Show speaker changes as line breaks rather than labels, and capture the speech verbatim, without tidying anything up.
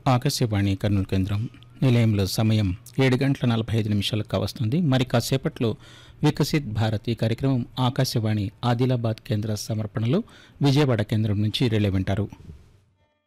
ఆకాశవాణి కర్నూలు కేంద్రం నిలయంలో సమయం ఏడు గంటల నలభై ఐదు నిమిషాలకు కావస్తుంది. మరి కాసేపట్లో వికసిత్ భారత్ ఈ కార్యక్రమం ఆకాశవాణి ఆదిలాబాద్ కేంద్ర సమర్పణలో విజయవాడ కేంద్రం నుంచి రిలే వింటారు.